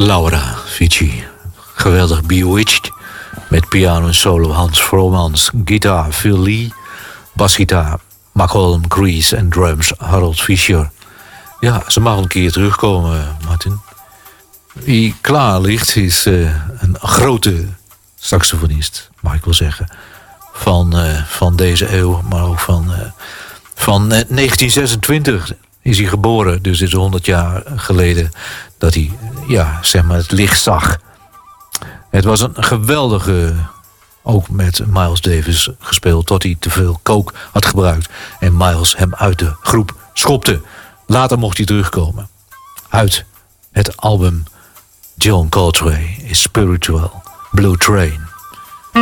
Laura Fici. Geweldig Bewitched. Met piano en solo Hans Vromans. Gitaar Phil Lee. Basgitaar Malcolm Grease en drums Harold Fischer. Ja, ze mag een keer terugkomen, Martin. Wie klaar ligt is een grote saxofonist, mag ik wel zeggen. Van deze eeuw, maar ook van 1926 is hij geboren. Dus het is 100 jaar geleden dat hij het licht zag. Het was een geweldige, ook met Miles Davis gespeeld, tot hij te veel coke had gebruikt en Miles hem uit de groep schopte. Later mocht hij terugkomen. Uit het album John Coltrane is Spiritual Blue Train.